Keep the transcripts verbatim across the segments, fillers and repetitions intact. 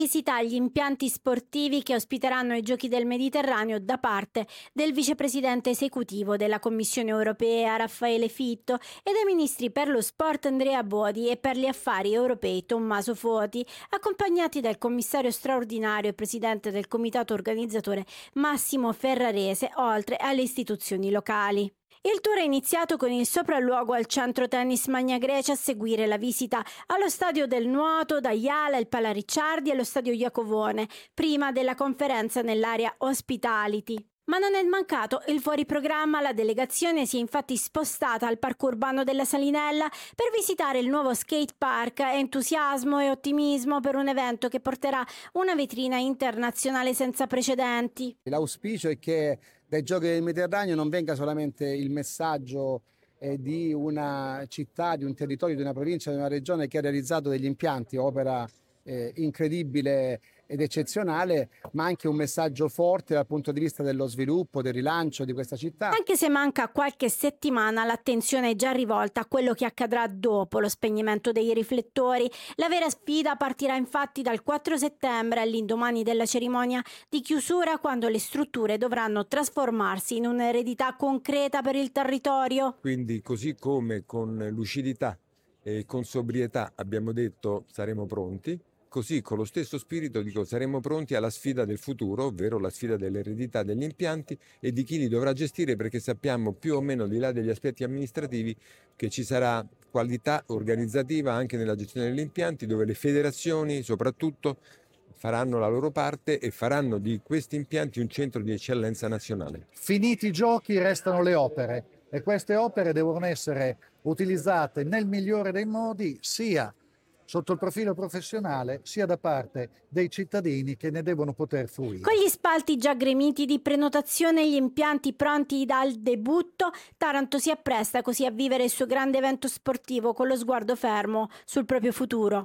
Visita gli impianti sportivi che ospiteranno i Giochi del Mediterraneo da parte del vicepresidente esecutivo della Commissione europea Raffaele Fitto e dei ministri per lo sport Andrea Bodi e per gli affari europei Tommaso Foti, accompagnati dal commissario straordinario e presidente del comitato organizzatore Massimo Ferrarese, oltre alle istituzioni locali. Il tour è iniziato con il sopralluogo al centro tennis Magna Grecia, a seguire la visita allo stadio del nuoto, da Iala, il Pala Ricciardi e lo stadio Iacovone, prima della conferenza nell'area Hospitality. Ma non è mancato il fuoriprogramma. La delegazione si è infatti spostata al parco urbano della Salinella per visitare il nuovo skate park. Entusiasmo e ottimismo per un evento che porterà una vetrina internazionale senza precedenti. L'auspicio è che dai Giochi del Mediterraneo non venga solamente il messaggio eh, di una città, di un territorio, di una provincia, di una regione che ha realizzato degli impianti, opera eh, incredibile ed eccezionale, ma anche un messaggio forte dal punto di vista dello sviluppo, del rilancio di questa città. Anche se manca qualche settimana, l'attenzione è già rivolta a quello che accadrà dopo lo spegnimento dei riflettori. La vera sfida partirà infatti dal quattro settembre, all'indomani della cerimonia di chiusura, quando le strutture dovranno trasformarsi in un'eredità concreta per il territorio. Quindi, così come con lucidità e con sobrietà abbiamo detto saremo pronti, così con lo stesso spirito dico saremo pronti alla sfida del futuro, ovvero la sfida dell'eredità degli impianti e di chi li dovrà gestire, perché sappiamo più o meno, al di là degli aspetti amministrativi, che ci sarà qualità organizzativa anche nella gestione degli impianti, dove le federazioni soprattutto faranno la loro parte e faranno di questi impianti un centro di eccellenza nazionale. Finiti i giochi restano le opere e queste opere devono essere utilizzate nel migliore dei modi, sia sotto il profilo professionale, sia da parte dei cittadini che ne devono poter fruire. Con gli spalti già gremiti di prenotazione e gli impianti pronti dal debutto, Taranto si appresta così a vivere il suo grande evento sportivo con lo sguardo fermo sul proprio futuro.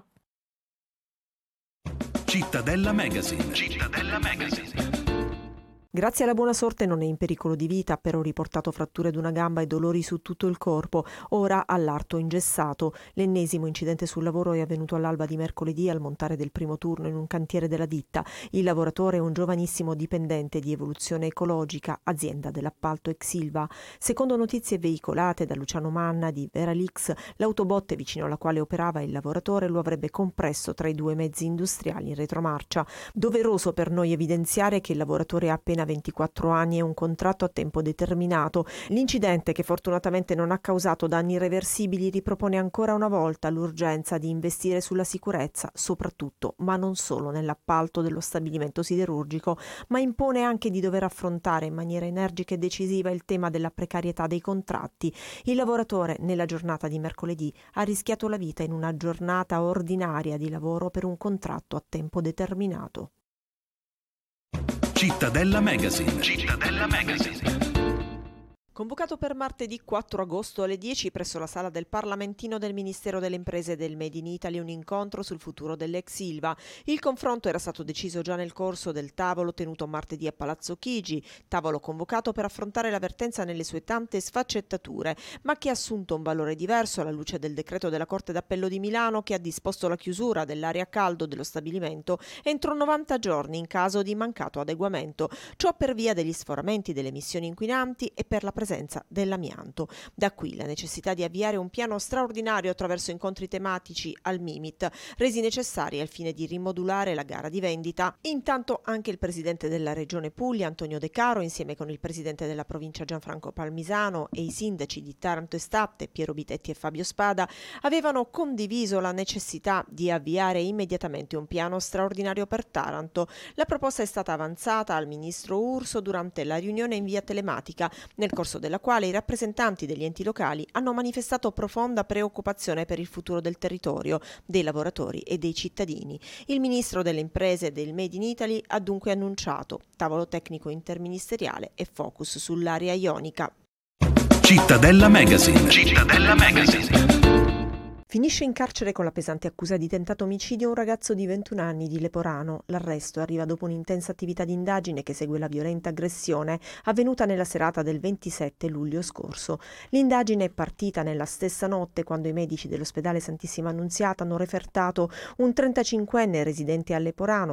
Cittadella Magazine. Cittadella Magazine. Grazie alla buona sorte non è in pericolo di vita, ha però riportato fratture ad una gamba e dolori su tutto il corpo, ora all'arto ingessato. L'ennesimo incidente sul lavoro è avvenuto all'alba di mercoledì al montare del primo turno in un cantiere della ditta. Il lavoratore è un giovanissimo dipendente di Evoluzione Ecologica, azienda dell'appalto Exilva. Secondo notizie veicolate da Luciano Manna di Veralix, l'autobotte vicino alla quale operava il lavoratore lo avrebbe compresso tra i due mezzi industriali in retromarcia. Doveroso per noi evidenziare che il lavoratore ha appena ventiquattro anni e un contratto a tempo determinato. L'incidente, che fortunatamente non ha causato danni irreversibili, ripropone ancora una volta l'urgenza di investire sulla sicurezza, soprattutto, ma non solo nell'appalto dello stabilimento siderurgico, ma impone anche di dover affrontare in maniera energica e decisiva il tema della precarietà dei contratti. Il lavoratore, nella giornata di mercoledì, ha rischiato la vita in una giornata ordinaria di lavoro per un contratto a tempo determinato. Cittadella Magazine. Cittadella Magazine. Convocato per martedì quattro agosto alle dieci presso la sala del Parlamentino del Ministero delle Imprese e del Made in Italy un incontro sul futuro dell'ex Ilva. Il confronto era stato deciso già nel corso del tavolo tenuto martedì a Palazzo Chigi, tavolo convocato per affrontare la vertenza nelle sue tante sfaccettature, ma che ha assunto un valore diverso alla luce del decreto della Corte d'Appello di Milano che ha disposto la chiusura dell'area a caldo dello stabilimento entro novanta giorni in caso di mancato adeguamento. Ciò per via degli sforamenti delle emissioni inquinanti e per la presenza dell'amianto. Da qui la necessità di avviare un piano straordinario attraverso incontri tematici al Mimit, resi necessari al fine di rimodulare la gara di vendita. Intanto anche il presidente della Regione Puglia, Antonio De Caro, insieme con il presidente della provincia Gianfranco Palmisano e i sindaci di Taranto e Statte, Piero Bitetti e Fabio Spada, avevano condiviso la necessità di avviare immediatamente un piano straordinario per Taranto. La proposta è stata avanzata al ministro Urso durante la riunione in via telematica, nel corso della quale i rappresentanti degli enti locali hanno manifestato profonda preoccupazione per il futuro del territorio, dei lavoratori e dei cittadini. Il ministro delle Imprese e del Made in Italy ha dunque annunciato tavolo tecnico interministeriale e focus sull'area ionica. Cittadella Magazine. Cittadella Magazine. Finisce in carcere con la pesante accusa di tentato omicidio un ragazzo di ventuno anni di Leporano. L'arresto arriva dopo un'intensa attività di indagine che segue la violenta aggressione avvenuta nella serata del ventisette luglio scorso. L'indagine è partita nella stessa notte quando i medici dell'ospedale Santissima Annunziata hanno refertato un trentacinquenne residente a Leporano